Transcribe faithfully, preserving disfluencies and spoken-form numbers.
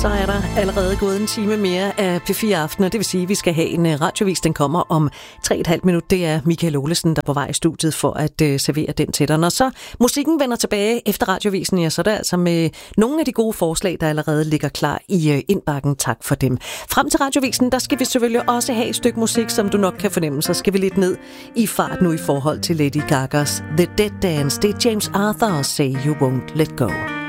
Så er der allerede gået en time mere af P fire Aften, og det vil sige, at vi skal have en radiovis. Den kommer om tre og et halvt minut. Det er Michael Olesen, der er på vej i studiet for at uh, servere den til dig. Når så musikken vender tilbage efter radiovisen, ja, så er det altså med nogle af de gode forslag, der allerede ligger klar i uh, indbakken. Tak for dem. Frem til radiovisen, der skal vi selvfølgelig også have et stykke musik, som du nok kan fornemme. Så skal vi lidt ned i fart nu i forhold til Lady Gagas The Dead Dance. Det er James Arthur og Say You Won't Let Go.